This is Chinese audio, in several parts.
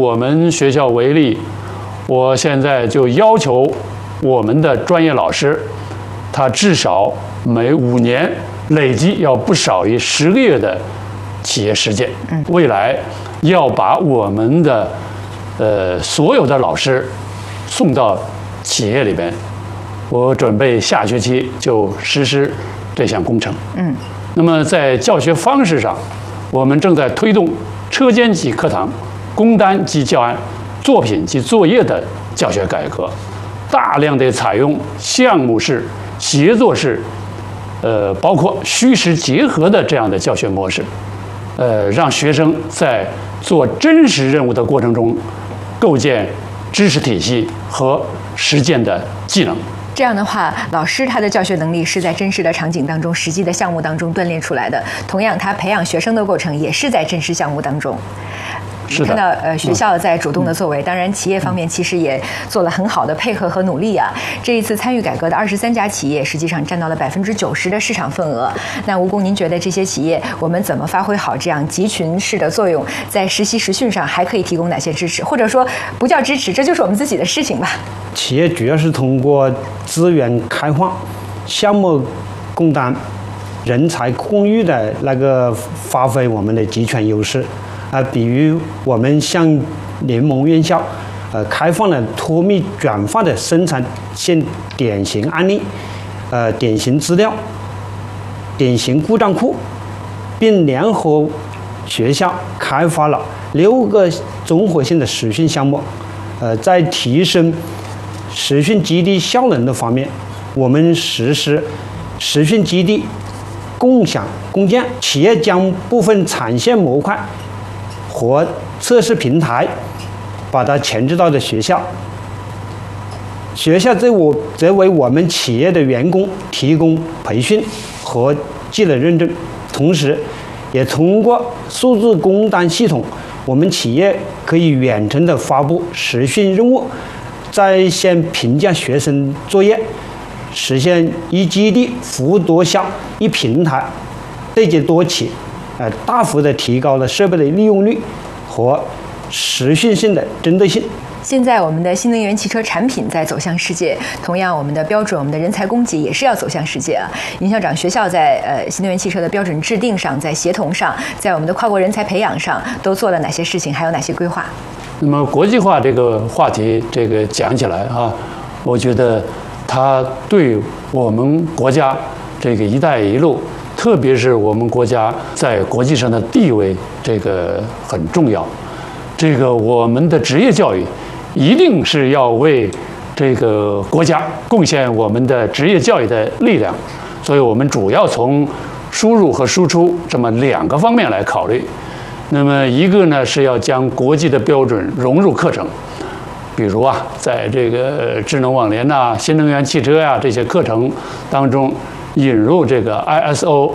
我们学校为例，我现在就要求我们的专业老师，他至少每5年累计要不少于10个月的企业实践。未来要把我们的所有的老师送到企业里边，我准备下学期就实施这项工程。那么在教学方式上，我们正在推动车间级课堂、工单及教案、作品及作业的教学改革，大量的采用项目式、协作式，包括虚实结合的这样的教学模式，让学生在做真实任务的过程中，构建知识体系和实践的技能。 这样的话，老师他的教学能力是在真实的场景当中、实际的项目当中锻炼出来的。同样，他培养学生的过程也是在真实项目当中。看到学校在主动的作为，当然企业方面其实也做了很好的配合和努力啊。这一次参与改革的23家企业，实际上占到了90%的市场份额。那吴工，您觉得这些企业我们怎么发挥好这样集群式的作用，在实习实训上还可以提供哪些支持？或者说不叫支持，这就是我们自己的事情吧。 企业主要是通过资源开放、项目共担、人才共育的那个发挥我们的集权优势。比如我们向联盟院校，开放了脱密转化的生产线典型案例、典型资料、典型故障库，并联合学校开发了6个综合性的实训项目。在提升实训基地效能的方面，我们实施实训基地共享共建，企业将部分产线模块和测试平台把它前置到的学校，学校则为我们企业的员工提供培训和技能认证，同时也通过数字工单系统，我们企业可以远程的发布实训任务，在线评价学生作业，实现一基地服务多效、一平台对接多企，大幅的提高了设备的利用率和实训性的针对性。 现在我们的新能源汽车产品在走向世界，同样我们的标准、我们的人才供给也是要走向世界啊。尹校长，学校在新能源汽车的标准制定上、在协同上、在我们的跨国人才培养上都做了哪些事情，还有哪些规划？ 那么国际化这个话题，这个讲起来啊，我觉得它对我们国家这个“一带一路”，特别是我们国家在国际上的地位，这个很重要。这个我们的职业教育一定是要为这个国家贡献我们的职业教育的力量，所以我们主要从输入和输出这么2个方面来考虑。那么一个呢是要将国际的标准融入课程，比如在这个智能网联新能源汽车这些课程当中，引入这个 ISO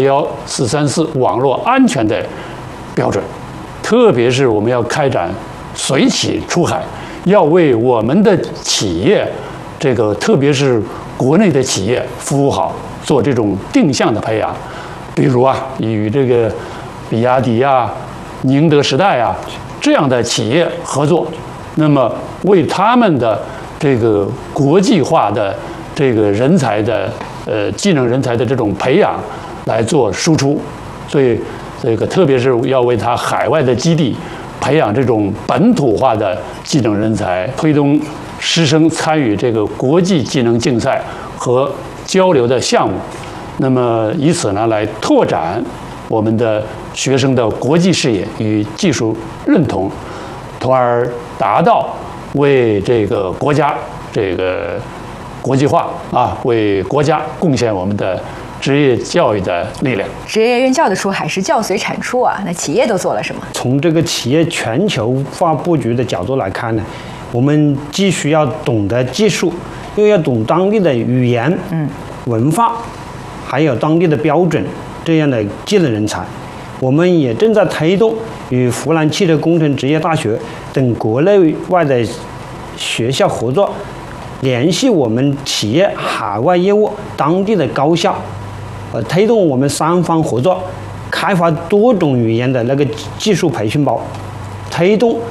21434网络安全的标准，特别是我们要开展随企出海，要为我们的企业，这个特别是国内的企业服务好，做这种定向的培养。比如与这个比亚迪宁德时代这样的企业合作，那么为他们的这个国际化的这个人才的技能人才的这种培养来做输出，所以这个特别是要为他海外的基地培养这种本土化的技能人才，推动师生参与这个国际技能竞赛和交流的项目，那么以此呢来拓展我们的学生的国际视野与技术认同，从而达到为这个国家这个国际化为国家贡献我们的职业教育的力量。 职业院校的出海是教随产出那企业都做了什么？ 从这个企业全球化布局的角度来看呢，我们既需要懂得技术，又要懂当地的语言、文化，还有当地的标准这样的技能人才。我们也正在推动与湖南汽车工程职业大学等国内外的学校合作，联系我们企业海外业务当地的高校，推动我们3方合作，开发多种语言的那个技术培训包，推动